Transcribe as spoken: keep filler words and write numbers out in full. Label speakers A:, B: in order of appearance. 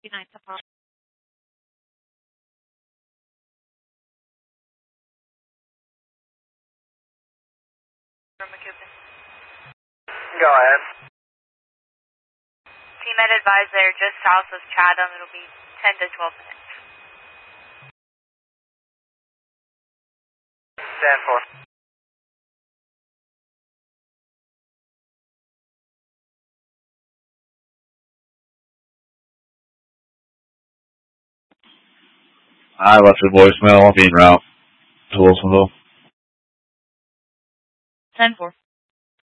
A: nine tomorrow.
B: Go ahead.
C: Team Med advised they're just south of Chatham. It'll be ten to twelve minutes.
B: ten four.
D: I left a voicemail. I'll be en route to Wilsonville.
A: ten four.